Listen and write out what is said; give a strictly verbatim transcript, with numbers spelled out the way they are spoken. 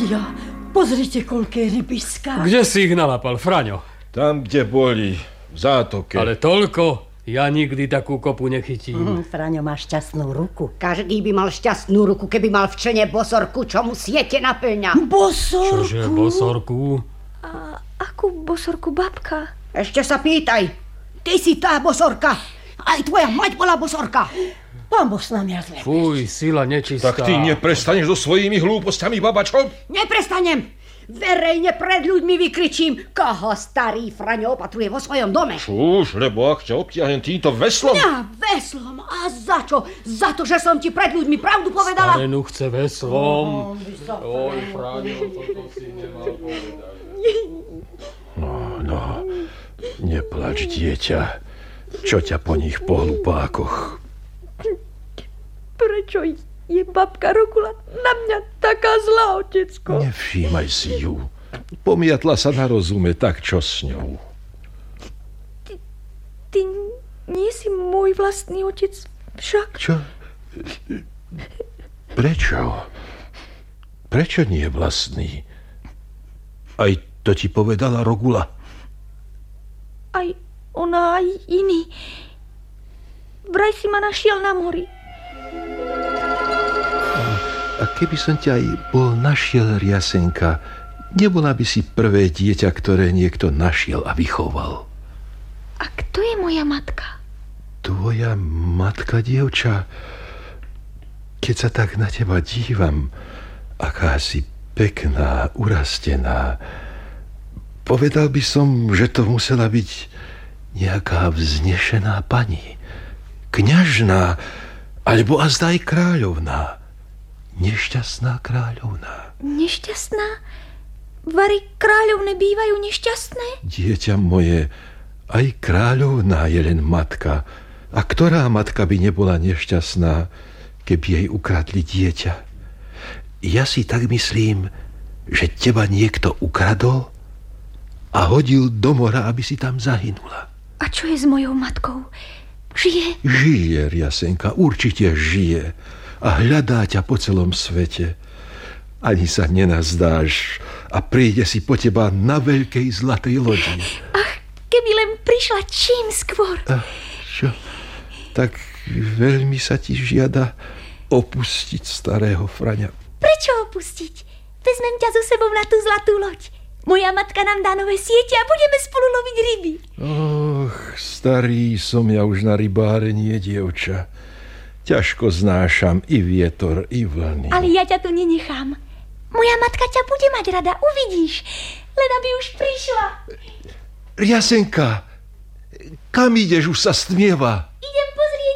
Ľudia, pozrite, koľké rybiska. Kde si ich nalapal, Fraňo? Tam, kde boli, v zátoke. Ale toľko? Ja nikdy takú kopu nechytím. Mm, Fraňo má šťastnú ruku. Každý by mal šťastnú ruku, keby mal v čene bosorku, čo mu siete naplňa. Bosorku? Čože bosorku? A akú bosorku, babka? Ešte sa pýtaj. Ty si tá bosorka. Aj tvoja mať bola bosorka. Pán Boh s nami a zle. Fuj, sila nečistá. Tak ty neprestaneš so svojimi hlúpostiami, babačko? Neprestanem. Verejne pred ľuďmi vykričím, koho starý Fraňo opatruje vo svojom dome. Šuš, lebo ak ťa obtiahnem týmto veslom... Ja veslom? A za čo? Za to, že som ti pred ľuďmi pravdu povedala? Starenu chce veslom. Oj, Fraňo, toto si nemal povedať. No, no, neplač, dieťa. Čo ťa po nich po hlupákoch? Prečo je babka Rogula na mňa taká zlá, otecko? Nevšímaj si ju. Pomiatla sa na rozume, tak čo s ňou? Ty, ty nie si môj vlastný otec, však? Čo? Prečo? Prečo nie vlastný? Aj to ti povedala Rogula? Aj ona, aj iný. Vraj si ma našiel na mori. A keby som ťa aj bol našiel, Riasenka, nebola by si prvé dieťa, ktoré niekto našiel a vychoval. A kto je moja matka? Tvoja matka, dievča? Keď sa tak na teba dívam, aká si pekná, urastená, povedal by som, že to musela byť nejaká vznešená pani, kňažná, alebo azda aj kráľovná. Nešťastná kráľovná. Nešťastná? Vary kráľovné bývajú nešťastné? Dieťa moje, aj kráľovná je len matka. A ktorá matka by nebola nešťastná, keby jej ukradli dieťa? Ja si tak myslím, že teba niekto ukradol a hodil do mora, aby si tam zahynula. A čo je s mojou matkou? Žije? Žije, Riasenka, určite žije. A hľadá ťa po celom svete. Ani sa nenazdáš a príde si po teba na veľkej zlatej lodi. Ach, keby len prišla čím skôr. A čo? Tak veľmi sa ti žiada opustiť starého Fraňa. Prečo opustiť? Vezmem ťa so sebou na tú zlatú loď. Moja matka nám dá nové siete a budeme spolu loviť ryby. Och, starý som ja už na rybárenie, dievča. Ťažko znášam i vietor, i vlny. Ale ja ťa tu nenechám. Moja matka ťa bude mať rada, uvidíš. Len aby už prišla. Riasenka, kam ideš, už sa stmieva?